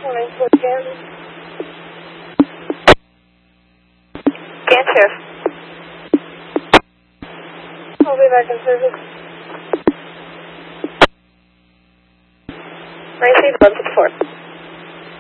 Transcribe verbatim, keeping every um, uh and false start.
Morning, Fort Kansas. Kansas. I'll be back in service. Receive one six four.